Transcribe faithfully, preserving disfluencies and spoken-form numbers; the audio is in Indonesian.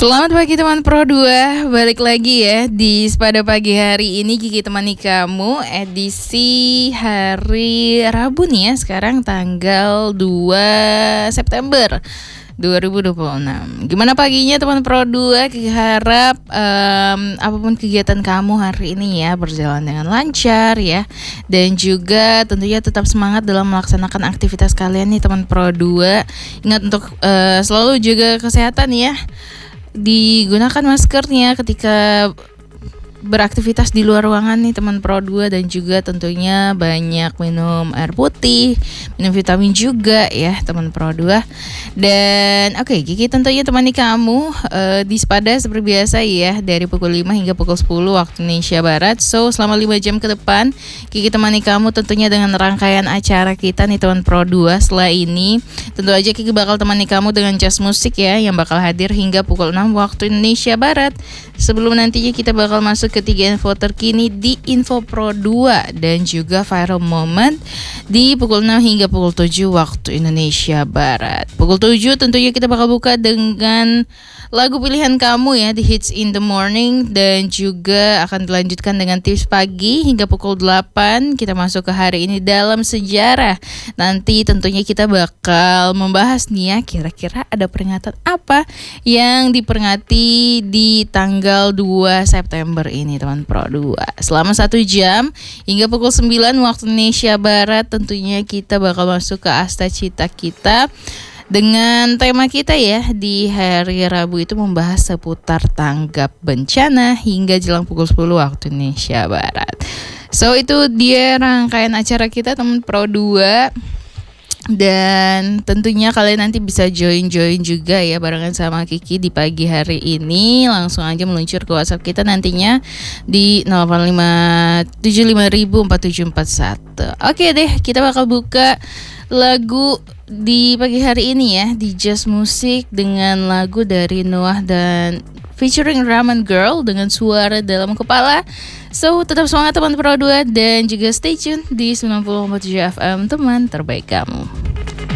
Selamat pagi teman Pro dua, balik lagi ya di pada pagi hari ini Kiki temani kamu edisi hari Rabu nih ya. Sekarang tanggal dua September dua ribu dua puluh enam. Gimana paginya teman Pro dua? Kiki harap um, apapun kegiatan kamu hari ini ya berjalan dengan lancar ya. Dan juga tentunya tetap semangat dalam melaksanakan aktivitas kalian nih teman Pro dua. Ingat untuk uh, selalu jaga kesehatan ya. Digunakan maskernya ketika beraktivitas di luar ruangan nih teman Pro dua, dan juga tentunya banyak minum air putih, minum vitamin juga ya teman Pro dua. Dan oke, okay, Kiki tentunya temani kamu uh, di Sepada seperti biasa ya, dari pukul lima hingga pukul sepuluh waktu Indonesia Barat. So selama lima jam ke depan Kiki temani kamu tentunya dengan rangkaian acara kita nih teman Pro dua. Setelah ini tentu aja Kiki bakal temani kamu dengan jazz musik ya, yang bakal hadir hingga pukul enam waktu Indonesia Barat. Sebelum nantinya kita bakal masuk ke tiga info terkini di Info Pro dua dan juga viral moment di pukul enam hingga pukul tujuh waktu Indonesia Barat. Pukul tujuh tentunya kita bakal buka dengan lagu pilihan kamu ya, di Hits in the Morning, dan juga akan dilanjutkan dengan tips pagi hingga pukul delapan. Kita masuk ke hari ini dalam sejarah. Nanti tentunya kita bakal membahas nih ya, kira-kira ada peringatan apa yang diperingati di tanggal dua September ini teman Pro dua. Selama satu jam hingga pukul sembilan waktu Indonesia Barat tentunya kita bakal masuk ke Asta Cita kita dengan tema kita ya di hari Rabu itu membahas seputar tanggap bencana hingga jelang pukul sepuluh waktu Indonesia Barat. So itu dia rangkaian acara kita teman Pro dua. Dan tentunya kalian nanti bisa join-join juga ya barengan sama Kiki di pagi hari ini. Langsung aja meluncur ke WhatsApp kita nantinya di nol delapan lima tujuh lima nol empat tujuh empat satu. Oke deh, kita bakal buka lagu di pagi hari ini ya di Jazz Musik dengan lagu dari Noah dan featuring Ramen Girl dengan Suara Dalam Kepala. So tetap semangat teman Pro dua dan juga stay tune di sembilan puluh tujuh F M, teman terbaik kamu.